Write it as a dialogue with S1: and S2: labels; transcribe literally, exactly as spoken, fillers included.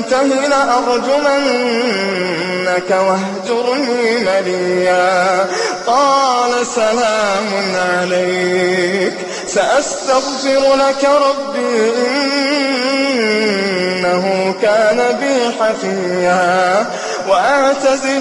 S1: تنته لأرجمنك واهجرني مليا. قال سلام عليك سأستغفر لك ربي إنه كان بي حفيا. وأعتزل